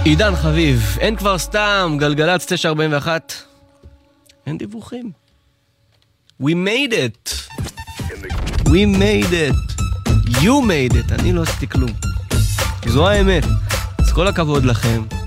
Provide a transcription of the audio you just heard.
עידן חביב, אין כבר סתם, גלגלץ 941, אין דיווחים. We made it. We made it. You made it. אני לא עשיתי כלום. זו האמת. אז כל הכבוד לכם.